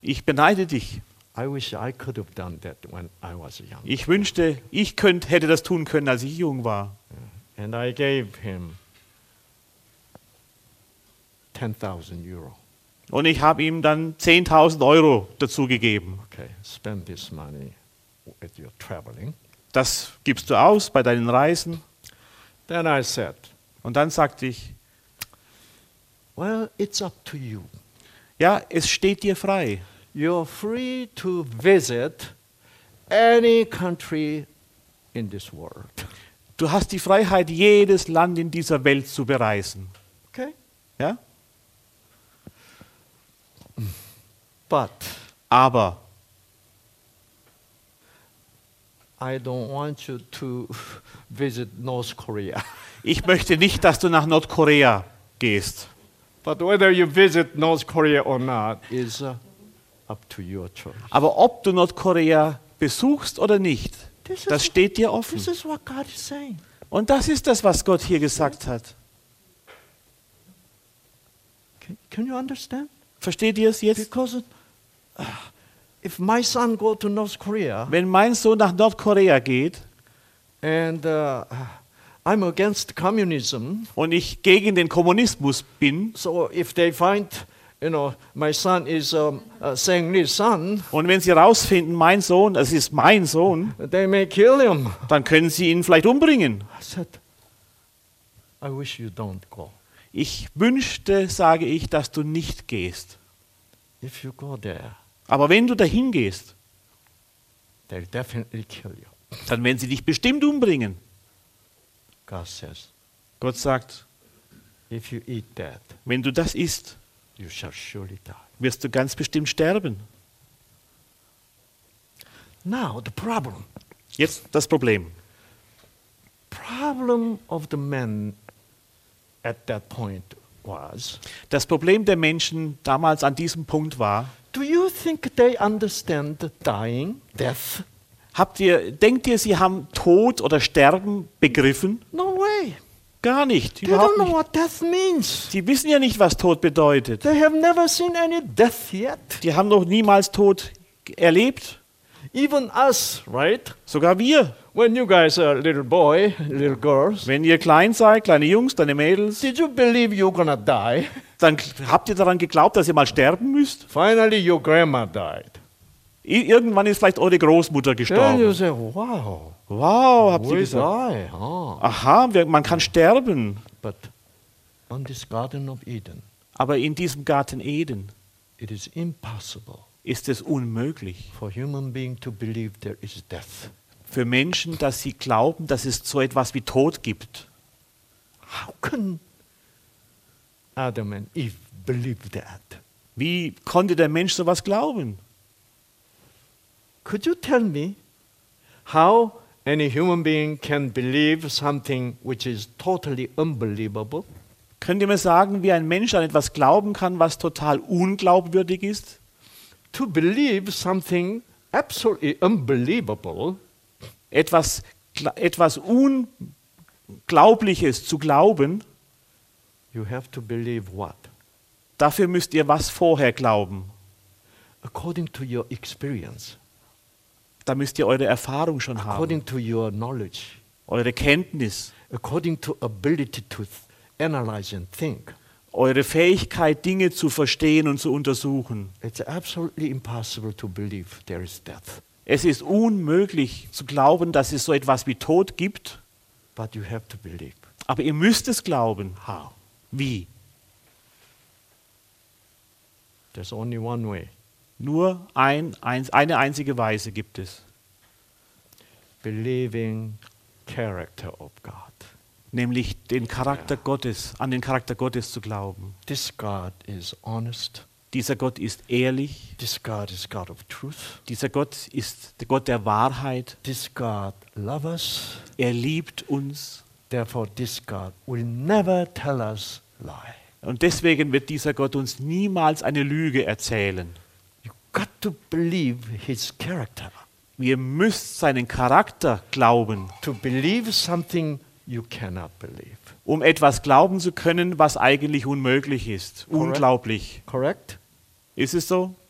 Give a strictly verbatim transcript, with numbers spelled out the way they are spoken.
Ich beneide dich. I wish I could have done that when I was young. Ich wünschte, ich könnt, hätte das tun können, als ich jung war. And I gave him ten thousand euro. Und ich habe ihm dann zehntausend Euro dazu gegeben. Okay, spend this money with your traveling. Das gibst du aus bei deinen Reisen. Then I said, Und dann sagte ich, well, it's up to you. ja, es steht dir frei. You're free to visit any country in this world. Du hast die Freiheit, jedes Land in dieser Welt zu bereisen. Okay? Ja? But Aber I don't want you to visit North Korea. ich möchte nicht, dass du nach Nordkorea gehst. But whether you visit North Korea or not is uh, up to your choice. Aber ob du Nordkorea besuchst oder nicht, This das is, steht dir offen. this is what God is saying. Und das ist das, was Gott hier gesagt hat. Can, can you understand? Versteht ihr es jetzt? Because uh, if my son go to North Korea Wenn mein Sohn nach Nordkorea geht and uh, I'm against communism, und ich gegen den Kommunismus bin, so if they find, you know, my son is um, uh, saying this son, und wenn sie herausfinden, mein Sohn, das ist mein Sohn, they may kill him. dann können sie ihn vielleicht umbringen. I said, I wish you don't go. Ich wünschte, sage ich, dass du nicht gehst. If you go there, Aber wenn du dahin gehst, they'll definitely kill you. dann werden sie dich bestimmt umbringen. God says, Gott sagt, if you eat that, wenn du das isst, you shall surely die. wirst du ganz bestimmt sterben. Now the problem, Jetzt das Problem. problem of the men at that point was, Das Problem der Menschen damals an diesem Punkt war, do you think they understand dying, death? habt ihr, denkt ihr, sie haben Tod oder Sterben begriffen? No way. Gar nicht, They überhaupt don't know nicht. what death means. Sie wissen ja nicht, was Tod bedeutet. They have never seen any death yet. Die haben noch niemals Tod erlebt. Even us, right? Sogar wir. When you guys are little boy, little girls, Wenn ihr klein seid, kleine Jungs, kleine Mädels, did you believe you're gonna die? dann habt ihr daran geglaubt, dass ihr mal sterben müsst. Finally, your grandma died. I- Irgendwann ist vielleicht eure Großmutter Then you gestorben. say, wow, Wow, habt ihr we gesagt. die. Huh? Aha, wir- man kann sterben. But on this Garden of Eden, Aber in diesem Garten Eden it is impossible ist es unmöglich for human being to believe there is death. für Menschen, dass sie glauben, dass es so etwas wie Tod gibt. How can Adam and Eve believe that? Wie konnte der Mensch sowas glauben? Could you tell me how any human being can believe something which is totally unbelievable? Könnt ihr mir sagen, wie ein Mensch an etwas glauben kann, was total unglaubwürdig ist? To believe something absolutely unbelievable, Etwas, gla- etwas Unglaubliches zu glauben, you have to believe what? dafür müsst ihr was vorher glauben. According to your experience, Da müsst ihr eure Erfahrung schon haben, according to your knowledge, eure Kenntnis, according to ability to th- analyze and think. eure Fähigkeit, Dinge zu verstehen und zu untersuchen. It's absolutely impossible to believe there is death. Es ist unmöglich zu glauben, dass es so etwas wie Tod gibt, But you have to believe. aber ihr müsst es glauben. How? Wie? There's only one way. Nur ein, eins, eine einzige Weise gibt es, Believing character of God. nämlich den Charakter Gottes, an den Charakter Gottes zu glauben. This God is honest. Dieser Gott ist ehrlich, This God is God of truth. dieser Gott ist der Gott der Wahrheit, This God loves us. er liebt uns Therefore, this God will never tell us lie. und deswegen wird dieser Gott uns niemals eine Lüge erzählen. You got to believe His character. Ihr müsst seinen Charakter glauben, To believe something you cannot believe. um etwas glauben zu können, was eigentlich unmöglich ist. Correct. Unglaublich. Correct? Ist es so?